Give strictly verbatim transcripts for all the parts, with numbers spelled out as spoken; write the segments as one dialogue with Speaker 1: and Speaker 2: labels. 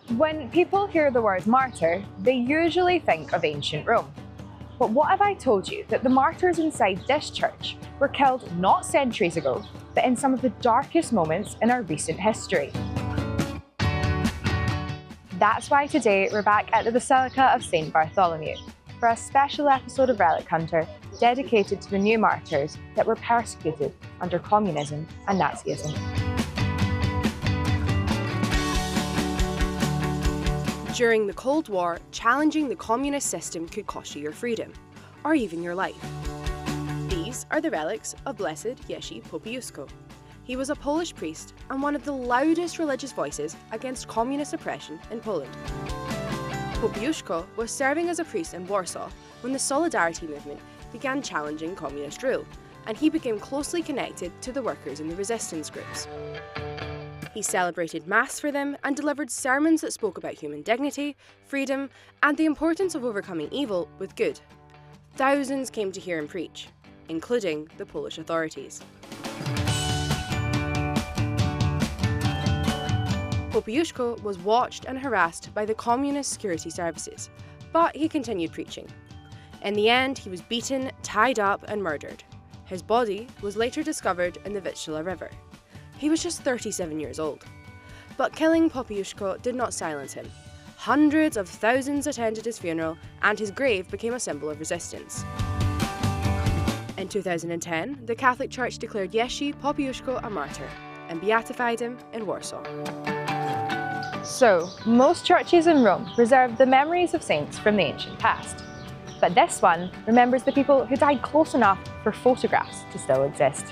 Speaker 1: When people hear the word martyr, they usually think of ancient Rome. But what if I told you that the martyrs inside this church were killed not centuries ago, but in some of the darkest moments in our recent history? That's why today we're back at the Basilica of Saint Bartholomew for a special episode of Relic Hunter dedicated to the new martyrs that were persecuted under communism and Nazism.
Speaker 2: During the Cold War, challenging the communist system could cost you your freedom, or even your life. These are the relics of Blessed Jerzy Popiełuszko. He was a Polish priest and one of the loudest religious voices against communist oppression in Poland. Popiełuszko was serving as a priest in Warsaw when the Solidarity movement began challenging communist rule, and he became closely connected to the workers in the resistance groups. He celebrated Mass for them and delivered sermons that spoke about human dignity, freedom, and the importance of overcoming evil with good. Thousands came to hear him preach, including the Polish authorities. Popiełuszko was watched and harassed by the communist security services, but he continued preaching. In the end, he was beaten, tied up, and murdered. His body was later discovered in the Vistula River. He was just thirty-seven years old. But killing Popiełuszko did not silence him. Hundreds of thousands attended his funeral, and his grave became a symbol of resistance. In two thousand ten, the Catholic Church declared Jerzy Popiełuszko a martyr and beatified him in Warsaw.
Speaker 1: So, most churches in Rome preserve the memories of saints from the ancient past. But this one remembers the people who died close enough for photographs to still exist.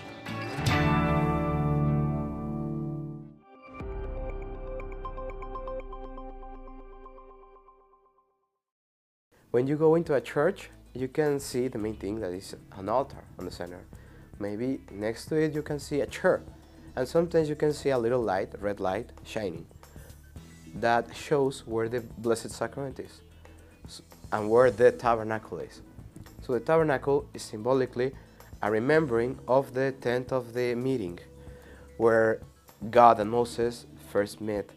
Speaker 3: When you go into a church, you can see the main thing, that is an altar on the center. Maybe next to it you can see a chair, and sometimes you can see a little light, a red light, shining. That shows where the Blessed Sacrament is and where the tabernacle is. So the tabernacle is symbolically a remembering of the tent of the meeting, where God and Moses first met.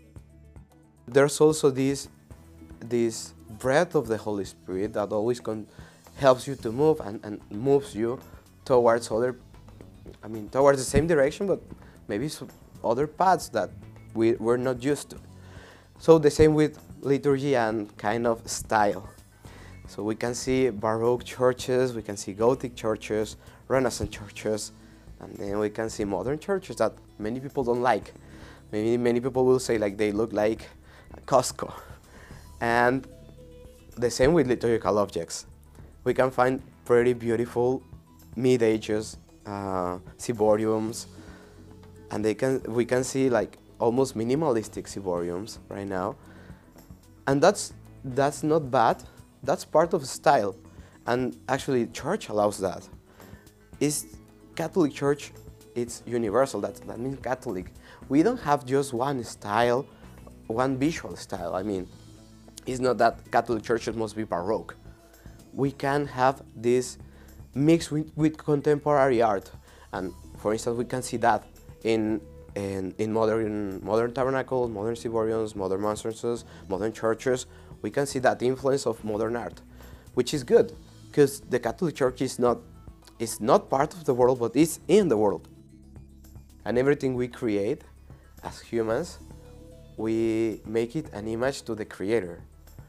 Speaker 3: There's also this, this breath of the Holy Spirit that always con helps you to move and, and moves you towards other, I mean, towards the same direction, but maybe some other paths that we, we're not used to. So the same with liturgy and kind of style. So we can see Baroque churches, we can see Gothic churches, Renaissance churches, and then we can see modern churches that many people don't like. Maybe many people will say like they look like Costco. And the same with liturgical objects. We can find pretty beautiful mid-ages uh, ciboriums, and they can we can see like almost minimalistic ciboriums right now. And that's that's not bad. That's part of style, and actually church allows that. Is Catholic Church, it's universal. That that means Catholic. We don't have just one style, one visual style. I mean, it's not that Catholic churches must be Baroque. We can have this mixed with, with contemporary art, and for instance, we can see that in in, in modern modern tabernacles, modern ciboriums, modern monstrances, modern churches. We can see that influence of modern art, which is good, because the Catholic Church is not is not part of the world, but is in the world. And everything we create as humans, we make it an image to the Creator.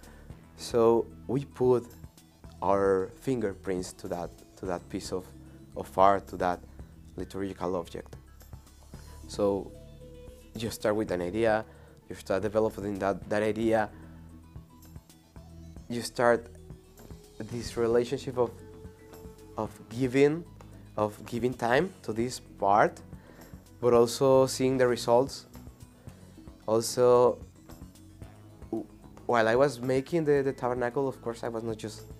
Speaker 3: So we put our fingerprints to that to that piece of, of art, to that liturgical object. So you start with an idea, you start developing that, that idea, you start this relationship of of giving, of giving time to this part, but also seeing the results. Also, while I was making the, the tabernacle, of course, I was not just